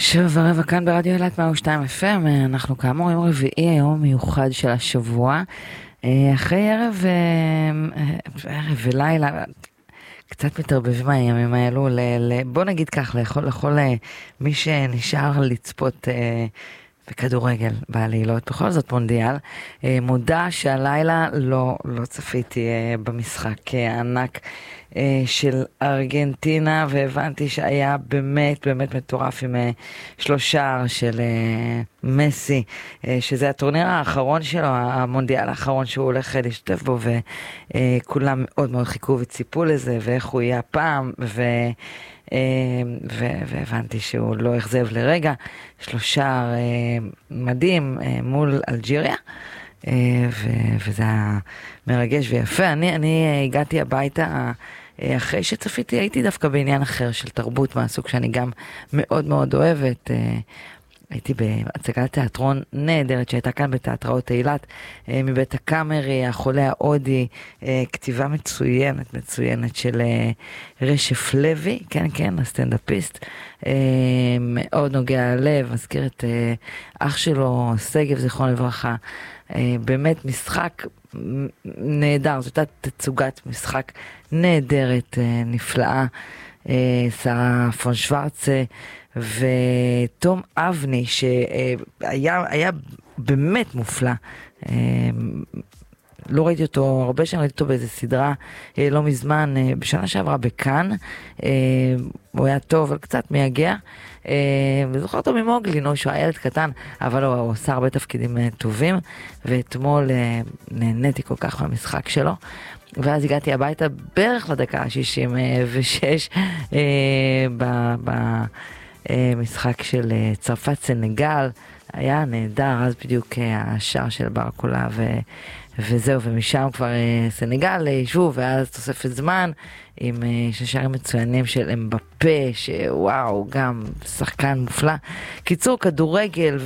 7:15 כאן ברדיו אילת 102 FM. אנחנו כאמור יום רביעי, היום מיוחד של השבוע, אחרי ערב ולילה, קצת מתערבבים הימים האלו, בוא נגיד כך, לכל מי שנשאר לצפות בכדורגל בלילות, בכל זאת מונדיאל. מודה שהלילה לא צפיתי במשחק הענק של ארגנטינה, והבנתי שהיה באמת מטורף עם שלושה של מסי, שזה הטורניר האחרון שלו, המונדיאל האחרון שהוא הולך להשתתף בו, וכולם מאוד חיכו וציפו לזה, ואיך הוא יהיה הפעם, והבנתי שהוא לא אכזב לרגע. שלושה מדהים מול אלג'יריה, וזה היה מרגש ויפה. אני הגעתי הביתה אחרי שצפיתי, הייתי דווקא בעניין אחר של תרבות מהסוג שאני גם מאוד אוהבת. הייתי בהצגת תיאטרון נהדרת שהייתה כאן בתיאטראות אילת, מבית הקאמרי, החולה ההודי, כתיבה מצוינת של רשף לוי, כן, הסטנדאפיסט, מאוד נוגע ללב, מזכיר את אח שלו, שגב, זיכרון לברכה. באמת משחק נהדר, זאת הייתה תצוגת משחק נהדרת, נפלאה. שרה פון שוורצה ותום אבני, שהיה באמת מופלא. לא ראיתי אותו הרבה שנים, ראיתי אותו באיזה סדרה לא מזמן, בשנה שעברה בכאן. הוא היה טוב, אבל קצת מייגע. וזוכר אותו ממוגלי, שהוא היה ילד קטן, אבל הוא עושה הרבה תפקידים טובים, ואתמול נהניתי כל כך מהמשחק שלו. ואז הגעתי הביתה בערך לדקה ה-66 במשחק של צרפת סנגל. היה נהדר, אז בדיוק השער של ברקולה וזהו, ומשם כבר סנגל ישבו, ואז תוספת זמן עם שערים מצוינים של אמבפה, שוואו, גם שחקן מופלא. קיצור, כדורגל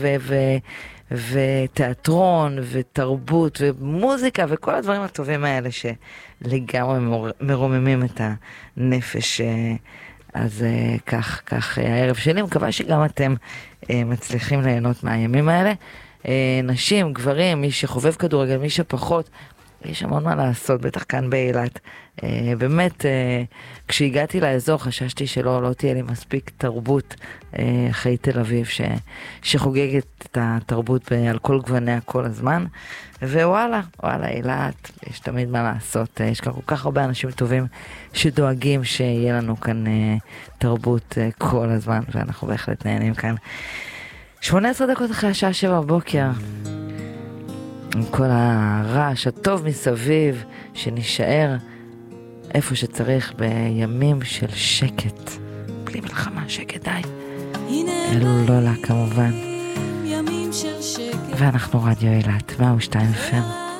ותיאטרון ותרבות ומוזיקה וכל הדברים הטובים האלה שלגמרי מרוממים את הנפש. אז כך הערב שלי, מקווה שגם אתם מצליחים ליהנות מהימים האלה. נשים, גברים, מי שחובב כדורגל, מי שפחות, יש המון מה לעשות, בטח כאן באילת. באמת, כשהגעתי לאזור חששתי שלא תהיה לי מספיק תרבות אחרי תל אביב שחוגגת את התרבות על כל גווניה כל הזמן. ווואלה, אילת, יש תמיד מה לעשות. יש כאן כל כך הרבה אנשים טובים שדואגים שיהיה לנו כאן תרבות כל הזמן, ואנחנו בהחלט נהנים כאן. 18 דקות אחרי השעה 7 בבוקר. עם כל הרעש הטוב מסביב, שנשאר איפה שצריך בימים של שקט. בלי מלחמה, שקט די. אלו לולה כמובן. ואנחנו רדיו אילת, 102 FM.